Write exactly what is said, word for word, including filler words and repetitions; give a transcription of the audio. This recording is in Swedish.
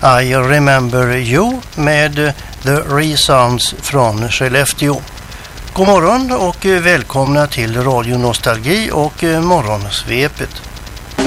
I Remember You med The Resounds från Skellefteå. God morgon och välkomna till Radio Nostalgi och Morgonsvepet.